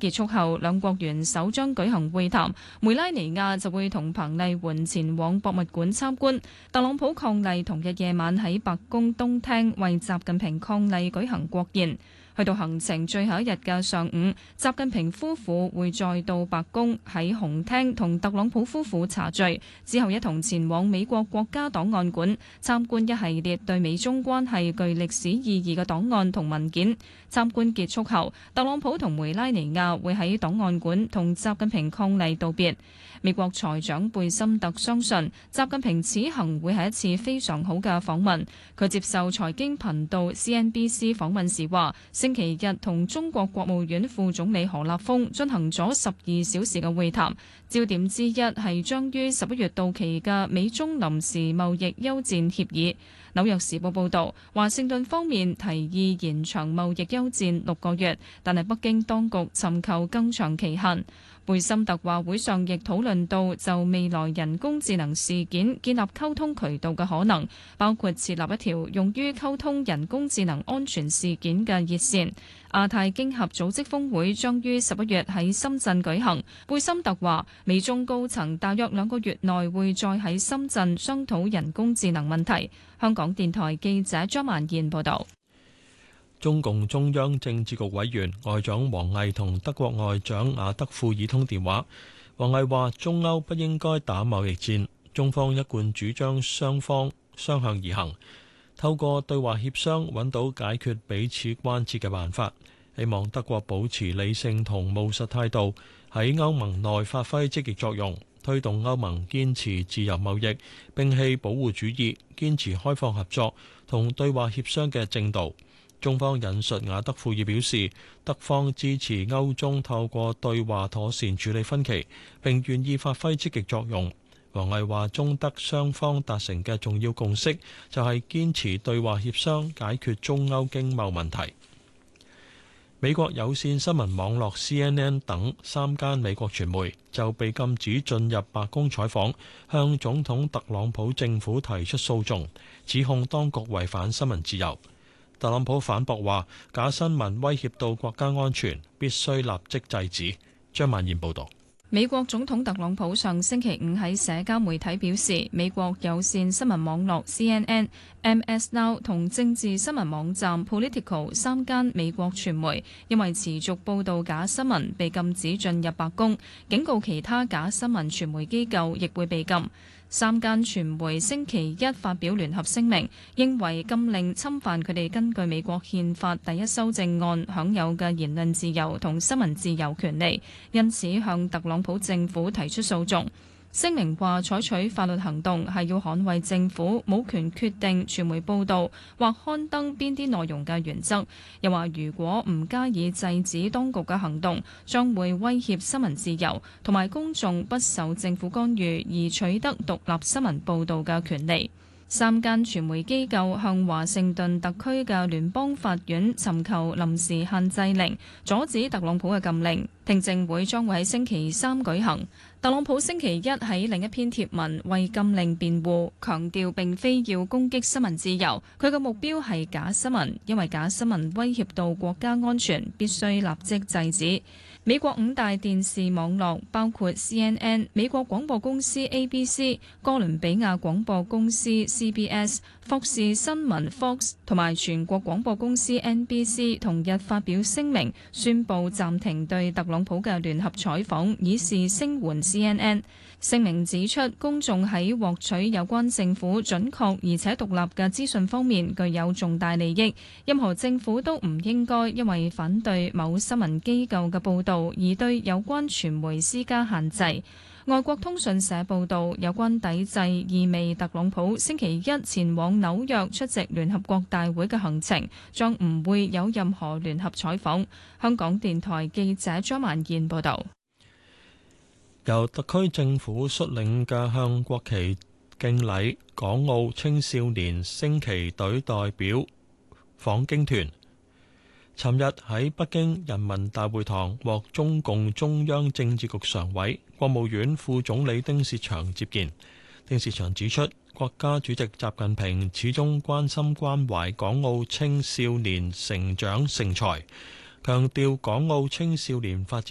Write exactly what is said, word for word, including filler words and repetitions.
結束後，兩國元首將舉行會談，梅拉尼亞就會同彭麗媛前往博物館參觀。特朗普伉儷同日夜晚喺白宮東廳為習近平伉儷舉行國宴。去到行程最後一日嘅上午，習近平夫婦會再到白宮喺紅廳同特朗普夫婦茶聚，之後一同前往美國國家檔案館參觀一系列對美中關係具歷史意義嘅檔案同文件。參觀結束後，特朗普同梅拉尼亞會喺檔案館同習近平伉儷道別。美國財長貝森特相信習近平此行會係一次非常好嘅訪問。佢接受財經頻道 C N B C 訪問時話，星期日同中國國務院副總理何立峰進行咗十二小時嘅會談，焦點之一係將於十一月到期嘅美中臨時貿易休戰協議。紐約時報報導，華盛頓方面提議延長貿易休戰六個月，但係北京當局尋求更長期限。貝森特話會上亦討論到就未來人工智能事件建立溝通渠道嘅可能，包括設立一條用於溝通人工智能安全事件嘅熱線。亞太經合組織峰會將於十一月喺深圳舉行。貝森特話，美中高層大約兩個月內會再喺深圳商討人工智能問題。香港電台記者張曼燕報導。 中共中央政治局委員外長王毅同德國外長雅德庫爾通電話。王毅話：中歐不應該打貿易戰，中方一貫主張雙方相向而行，透過對話協商揾到解決彼此關切嘅辦法。希望德國保持理性同務實態度，喺歐盟內發揮積極作用，推動歐盟堅持自由貿易，摒棄保護主義，堅持開放合作同對話協商嘅正道。中方引述雅德庫爾表示，德方支持歐中透過對話妥善處理分歧，並願意發揮積極作用。王毅話：中德雙方達成嘅重要共識就係堅持對話協商解決中歐經貿問題。美國有線新聞網絡 C N N 等三間美國傳媒就被禁止進入白宮採訪，向總統特朗普政府提出訴訟，指控當局違反新聞自由。特朗普反駁話：假新聞威脅到國家安全，必須立即制止。張曼燕報導。 美國總統特朗普上星期五喺社交媒體表示，美國有線新聞網絡 C N N、M S Now 同政治新聞網站 Politico 三間美國傳媒因為持續報導假新聞被禁止進入白宮，警告其他假新聞傳媒機構亦會被禁。三間傳媒星期一發表聯合聲明，認為禁令侵犯佢哋根據美國憲法第一修正案享有嘅言論自由同新聞自由權利，因此向特朗普政府提出訴訟。聲明話採取法律行動係要捍衛政府冇權決定傳媒報導或刊登邊啲內容嘅原則。又話如果唔加以制止當局嘅行動，將會威脅新聞自由同埋公眾不受政府干預而取得獨立新聞報導嘅權利。三間傳媒機構向華盛頓特區嘅聯邦法院尋求臨時限制令，阻止特朗普嘅禁令。聽證會將會喺星期三舉行。特朗普星期一喺另一篇貼文為禁令辯護，強調並非要攻擊新聞自由，佢嘅目標係假新聞，因為假新聞威脅到國家安全，必須立即制止。美國五大電視網絡包括 C N N、美國廣播公司 A B C、哥倫比亞廣播公司 C B S、霍士新聞 Fox 同埋全國廣播公司 N B C 同日發表聲明，宣布暫停對特朗普嘅聯合採訪，以示聲援 C N N。聲明指出，公眾喺獲取有關政府準確而且獨立嘅資訊方面具有重大利益，任何政府都唔應該因為反對某新聞機構嘅報導而對有關傳媒施加限制。外國通訊社報導，有關抵制意味特朗普星期一前往紐約出席聯合國大會嘅行程將唔會有任何聯合採訪。香港電台記者張曼燕報導。 由特區政府率領嘅向國旗敬禮港澳青少年升旗隊代表訪京團，尋日喺北京人民大會堂獲中共中央政治局常委、國務院副總理丁薛祥接見。丁薛祥指出，國家主席習近平始終關心關懷港澳青少年成長成才，強調港澳青少年發展